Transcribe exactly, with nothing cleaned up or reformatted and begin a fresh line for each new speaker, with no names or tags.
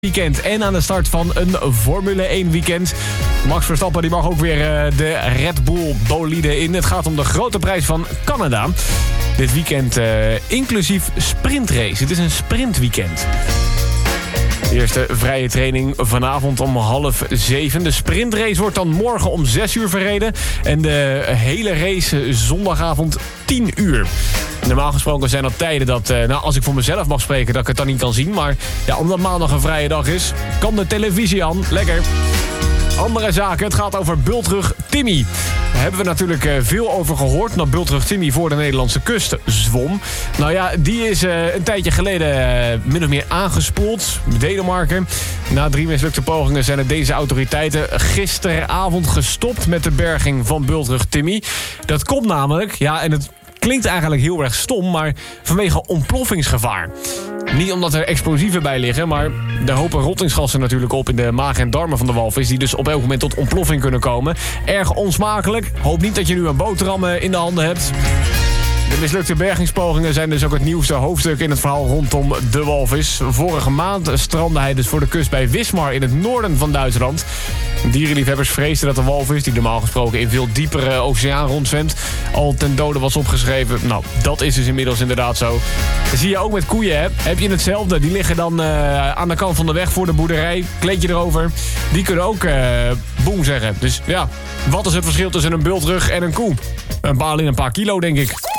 weekend en aan de start van een Formule één weekend. Max Verstappen die mag ook weer uh, de Red Bull bolide in. Het gaat om de grote prijs van Canada. Dit weekend uh, inclusief sprintrace. Het is een sprintweekend. De eerste vrije training vanavond om half zeven. De sprintrace wordt dan morgen om zes uur verreden. En de hele race zondagavond tien uur. Normaal gesproken zijn dat tijden dat, uh, nou, als ik voor mezelf mag spreken, dat ik het dan niet kan zien. Maar ja, omdat maandag een vrije dag is, kan de televisie aan. Lekker. Andere zaken, het gaat over Bultrug Timmy. Daar hebben we natuurlijk uh, veel over gehoord. Dat Bultrug Timmy voor de Nederlandse kust zwom. Nou ja, die is uh, een tijdje geleden uh, min of meer aangespoeld. Denemarken. Na drie mislukte pogingen zijn het deze autoriteiten gisteravond gestopt met de berging van Bultrug Timmy. Dat komt namelijk, ja, en het klinkt eigenlijk heel erg stom, maar vanwege ontploffingsgevaar. Niet omdat er explosieven bij liggen, maar er hopen rottingsgassen natuurlijk op in de maag en darmen van de walvis, die dus op elk moment tot ontploffing kunnen komen. Erg onsmakelijk. Hoop niet dat je nu een boterham in de handen hebt. De mislukte bergingspogingen zijn dus ook het nieuwste hoofdstuk in het verhaal rondom de walvis. Vorige maand strandde hij dus voor de kust bij Wismar in het noorden van Duitsland. Dierenliefhebbers vreesden dat de walvis, die normaal gesproken in veel diepere oceaan rondzwemt, al ten dode was opgeschreven. Nou, dat is dus inmiddels inderdaad zo. Dat zie je ook met koeien, hè? Heb je hetzelfde? Die liggen dan uh, aan de kant van de weg voor de boerderij. Kleedje erover. Die kunnen ook uh, boem zeggen. Dus ja, wat is het verschil tussen een bultrug en een koe? Een paar, alleen een paar kilo, denk ik.